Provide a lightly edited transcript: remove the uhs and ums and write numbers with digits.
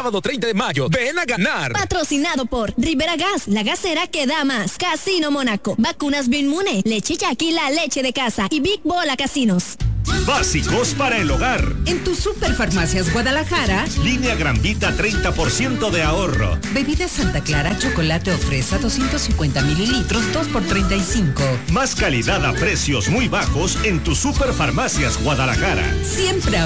sábado 30 de mayo. Ven a ganar. Patrocinado por Rivera Gas, la gasera que da más. Casino Mónaco, vacunas Binmune, leche Jackie, la leche de casa y Big Bola Casinos. Básicos para el hogar. En tu Superfarmacias Guadalajara. Línea Gran Vita 30% de ahorro. Bebida Santa Clara, chocolate o fresa 250 mililitros, 2 por 35. Más calidad a precios muy bajos en tu Superfarmacias Guadalajara. Siempre